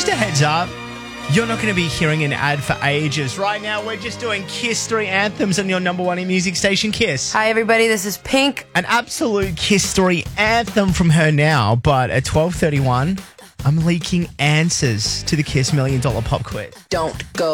Just a heads up, you're not going to be hearing an ad for ages. Right now, we're just doing Kiss 3 anthems on your number one in music station, Kiss. Hi, everybody. This is Pink. An absolute Kiss 3 anthem from her now, but at 12:31, I'm leaking answers to the Kiss $1 Million Pop Quiz. Don't go.